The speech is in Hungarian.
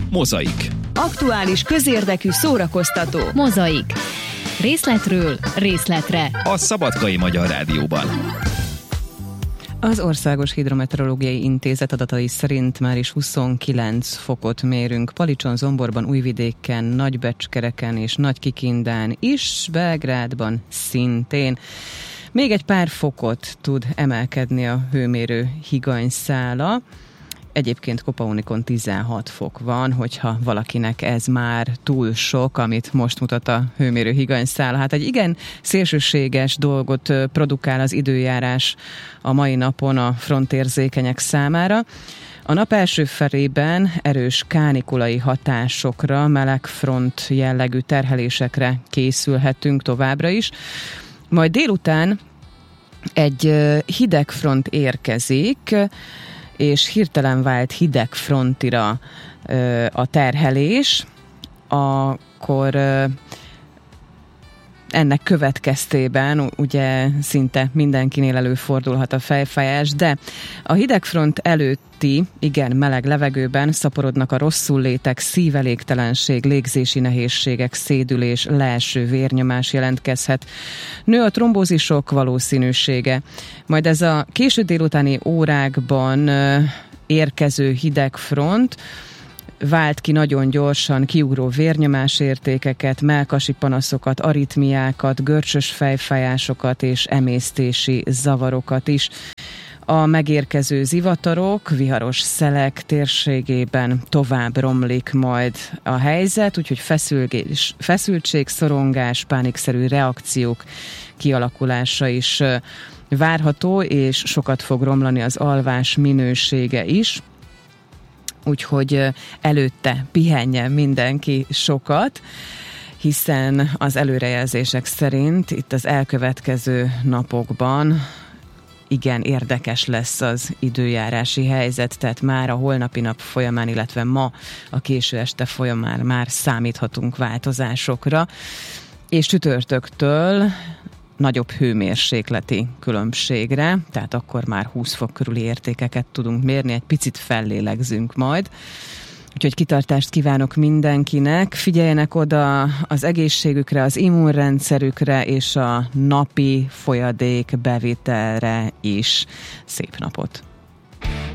Mozaik. Aktuális, közérdekű, szórakoztató. Mozaik. Részletről részletre. A Szabadkai Magyar Rádióban. Az Országos Hidrometeorológiai Intézet adatai szerint már is 29 fokot mérünk Palicson, Zomborban, Újvidéken, Nagybecskereken és Nagykikindán is, Belgrádban szintén. Még egy pár fokot tud emelkedni a hőmérő higanyszála. Egyébként Kopaunikon 16 fok van, hogyha valakinek ez már túl sok, amit most mutat a hőmérő higanyszála. Hát egy igen szélsőséges dolgot produkál az időjárás a mai napon a frontérzékenyek számára. A nap első felében erős kánikulai hatásokra, melegfront jellegű terhelésekre készülhetünk továbbra is. Majd délután egy hidegfront érkezik, és hirtelen vált hidegfrontira a terhelés, akkor ennek következtében ugye szinte mindenkinél előfordulhat a fejfájás, de a hidegfront előtti, igen meleg levegőben szaporodnak a rosszullétek, szívelégtelenség, légzési nehézségek, szédülés, leeső vérnyomás jelentkezhet. Nő a trombózisok valószínűsége. Majd ez a késő délutáni órákban érkező hidegfront vált ki nagyon gyorsan kiugró vérnyomásértékeket, mellkasi panaszokat, aritmiákat, görcsös fejfájásokat és emésztési zavarokat is. A megérkező zivatarok, viharos szelek térségében tovább romlik majd a helyzet, úgyhogy feszültség, szorongás, pánikszerű reakciók kialakulása is várható, és sokat fog romlani az alvás minősége is. Úgyhogy előtte pihenjen mindenki sokat, hiszen az előrejelzések szerint itt az elkövetkező napokban igen érdekes lesz az időjárási helyzet, tehát már a holnapi nap folyamán, illetve ma a késő este folyamán már számíthatunk változásokra, és csütörtöktől nagyobb hőmérsékleti különbségre, tehát akkor már 20 fok körüli értékeket tudunk mérni, egy picit fellélegzünk majd. Úgyhogy kitartást kívánok mindenkinek, figyeljenek oda az egészségükre, az immunrendszerükre és a napi folyadék bevitelre is. Szép napot!